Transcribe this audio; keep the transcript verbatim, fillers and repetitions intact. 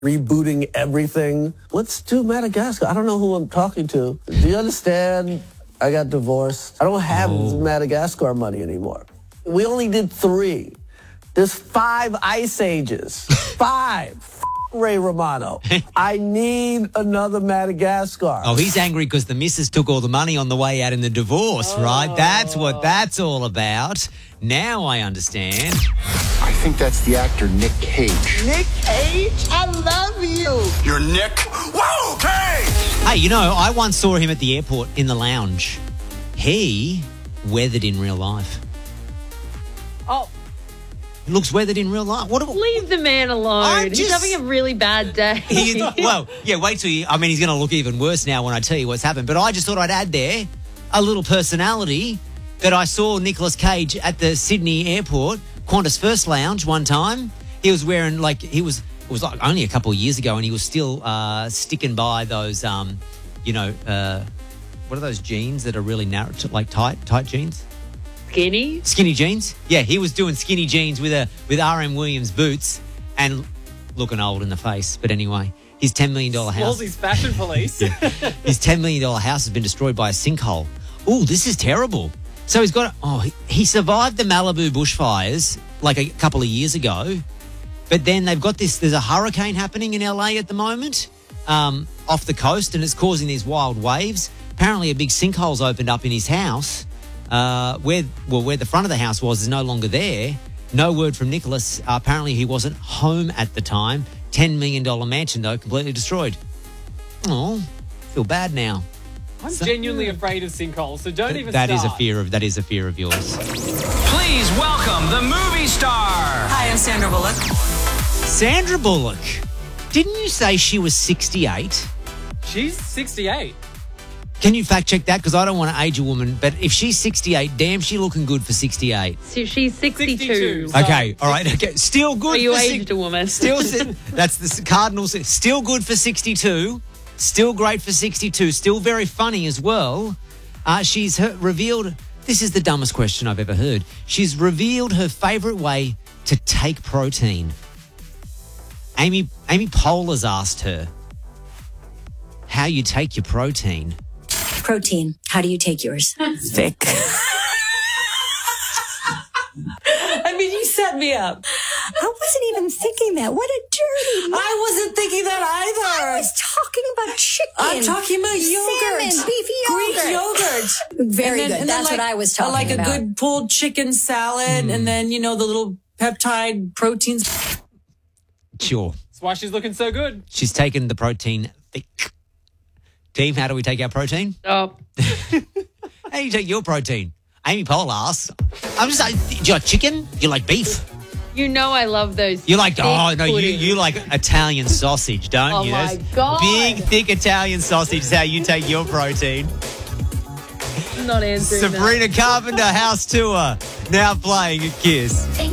rebooting everything. Let's do Madagascar. I don't know who I'm talking to. Do you understand? I got divorced. I don't have oh. Madagascar money anymore. We only did three. There's five ice ages. Five. F- Ray Romano. I need another Madagascar. Oh, he's angry because the missus took all the money on the way out in the divorce, oh. right? That's what that's all about. Now I understand. I think that's the actor Nick Cage. Nick Cage? I love you. You're Nick? Whoa, Cage! Hey, you know, I once saw him at the airport in the lounge. He weathered in real life. Oh. Looks weathered in real life. What? A, Leave the man alone. Just, he's having a really bad day. He, well, yeah, wait till you... I mean, he's going to look even worse now when I tell you what's happened. But I just thought I'd add there a little personality that I saw Nicolas Cage at the Sydney airport, Qantas First Lounge one time. He was wearing, like, he was... It was like only a couple of years ago, and he was still uh, sticking by those, um, you know... Uh, what are those jeans that are really narrow, like tight, tight jeans? Skinny? Skinny jeans. Yeah, he was doing skinny jeans with a with R M Williams boots and looking old in the face. But anyway, his ten million dollars house... Wolsey's fashion police. Yeah. His ten million dollars house has been destroyed by a sinkhole. Ooh, this is terrible. So he's got... Oh, he, he survived the Malibu bushfires like a couple of years ago. But then they've got this... There's a hurricane happening in L A at the moment um, off the coast, and it's causing these wild waves. Apparently a big sinkhole's opened up in his house. Uh, where well, where the front of the house was is no longer there. No word from Nicholas. Uh, apparently he wasn't home at the time. ten million dollars mansion, though, completely destroyed. Oh, feel bad now. I'm so, genuinely afraid of sinkholes, so don't th- even that start. Is a fear of, that is a fear of yours. Please welcome the movie star. Hi, I'm Sandra Bullock. Sandra Bullock. Didn't you say she was sixty-eight? She's sixty-eight. Can you fact check that? Because I don't want to age a woman, but if she's sixty-eight, damn, she looking good for sixty-eight. So she's sixty-two. sixty-two. Okay, all right, okay. Still good. Are you for aged si- a woman? Still, that's the Cardinals. Still good for sixty-two. Still great for sixty-two. Still very funny as well. Uh, she's her, revealed. This is the dumbest question I've ever heard. She's revealed her favourite way to take protein. Amy Amy Poehler's asked her how you take your protein. Protein. How do you take yours? Thick. I mean, you set me up. I wasn't even thinking that. What a dirty mouth. I wasn't thinking that either. I was talking about chicken. I'm talking about yogurt. Salmon, beef yogurt. Greek yogurt. Very then, good. That's like, what I was talking like about. Like a good pulled chicken salad, mm. and then, you know, the little peptide proteins. Sure. That's why she's looking so good. She's taken the protein thick. Team, how do we take our protein? Oh. How do you take your protein? Amy Poehler asks. I'm just like, do you like chicken? Do you like beef? You know I love those. You like, oh, no, you, puddings. you like Italian sausage, don't oh you? Oh, my That's God. Big, thick Italian sausage is how you take your protein. I'm not answering Sabrina that. Carpenter house tour now playing at Kiss.